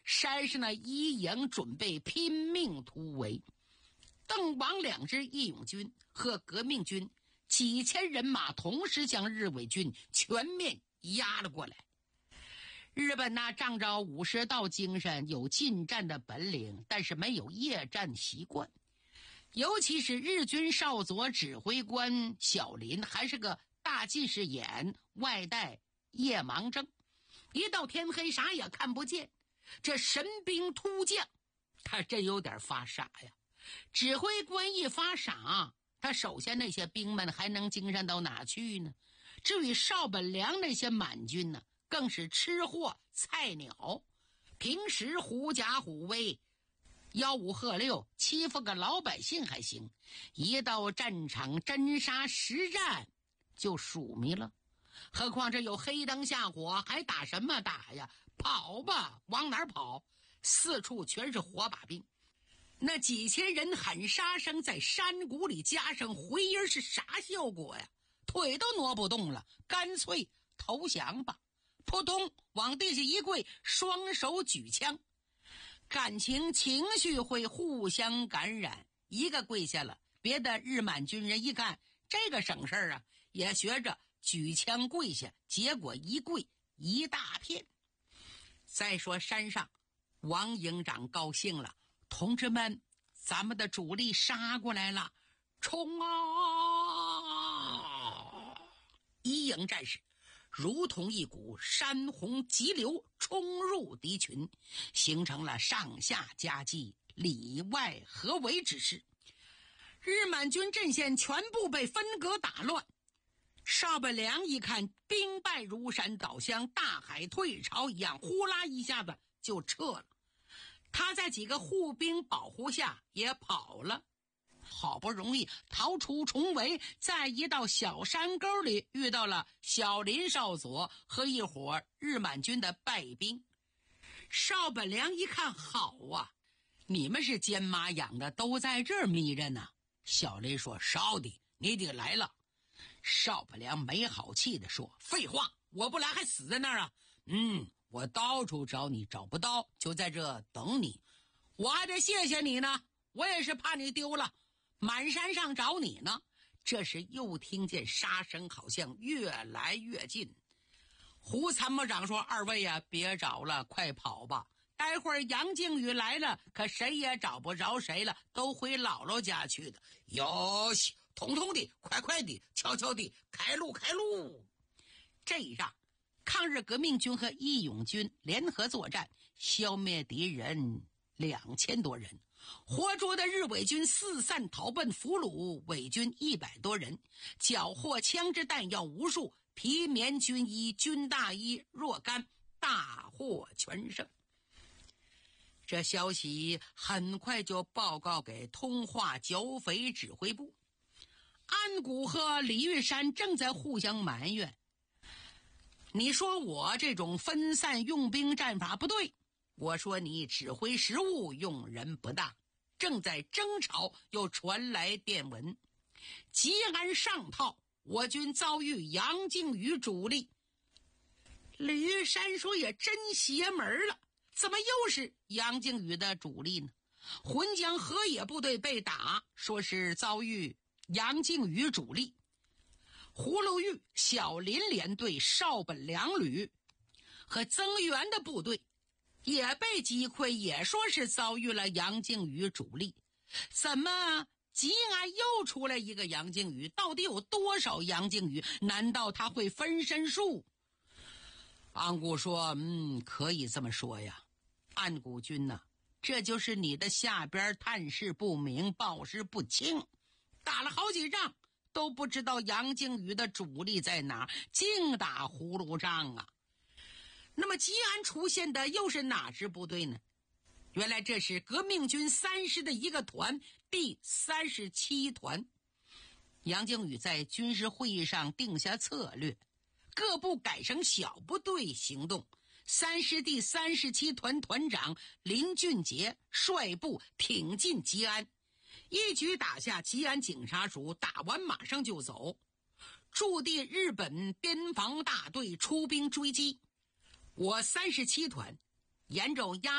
山上的一营准备拼命突围。邓王两支义勇军和革命军几千人马同时将日伪军全面压了过来。日本仗着50道精神，有近战的本领，但是没有夜战习惯。尤其是日军少佐指挥官小林还是个大近视眼，外带夜盲症，一到天黑啥也看不见。这神兵突将他真有点发傻呀。指挥官一发傻，他手下那些兵们还能精神到哪去呢？至于邵本良那些满军呢，更是吃货菜鸟，平时狐假虎威，吆五喝六，欺负个老百姓还行，一到战场真杀实战就疏迷了。何况这有黑灯瞎火，还打什么打呀？跑吧，往哪儿跑？四处全是火把兵，那几千人喊杀声在山谷里加上回音，是啥效果呀？腿都挪不动了，干脆投降吧。扑通往地下一跪，双手举枪。感情情绪会互相感染，一个跪下了，别的日满军人一看这个省事儿啊，也学着举枪跪下，结果一跪一大片。再说山上，王营长高兴了，同志们，咱们的主力杀过来了，冲啊！一营战士如同一股山洪急流冲入敌群，形成了上下夹击、里外合围之势。日满军阵线全部被分割打乱。邵本良一看兵败如山倒，像大海退潮一样，呼啦一下子就撤了。他在几个护兵保护下也跑了。好不容易逃出重围，在一道小山沟里遇到了小林少佐和一伙日满军的败兵。邵本良一看，好啊，你们是奸妈养的，都在这儿迷着呢。小林说，少帝你得来了。邵本良没好气地说，废话，我不来还死在那儿啊？我到处找你找不到，就在这等你。我还得谢谢你呢，我也是怕你丢了，满山上找你呢。这时又听见杀声好像越来越近。胡参谋长说，二位啊，别找了，快跑吧，待会儿杨靖宇来了，可谁也找不着谁了，都回姥姥家去的。哟西，统统的，快快的，悄悄的，开路开路。这一仗，抗日革命军和义勇军联合作战，消灭敌人2000多人，活捉的日伪军四散逃奔，俘虏伪军100多人，缴获枪支弹药无数，皮棉军衣、军大衣若干，大获全胜。这消息很快就报告给通化剿匪指挥部。安谷和李玉山正在互相埋怨，你说我这种分散用兵战法不对，我说你指挥失误，用人不当。正在争吵，又传来电文，吉安上套，我军遭遇杨靖宇主力。李玉山说，也真邪门了，怎么又是杨靖宇的主力呢？浑江河野部队被打，说是遭遇杨靖宇主力。葫芦峪小林连队邵本良旅和增援的部队也被击溃，也说是遭遇了杨靖宇主力。怎么吉安又出来一个杨靖宇？到底有多少杨靖宇？难道他会分身术？安谷说，可以这么说呀。安谷军呐，这就是你的下边探视不明，报事不清，打了好几仗都不知道杨靖宇的主力在哪，净打葫芦仗啊。那么吉安出现的又是哪支部队呢？原来这是革命军3师的一个团，第37团。杨靖宇在军事会议上定下策略，各部改成小部队行动。3师第37团团长林俊杰率部挺进吉安，一举打下吉安警察署，打完马上就走。驻地日本边防大队出兵追击，我37团沿着